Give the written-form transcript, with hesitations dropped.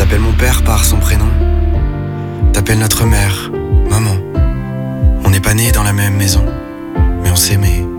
T'appelles mon père par son prénom. T'appelles notre mère maman. On n'est pas nés dans la même maison, mais on s'aimait.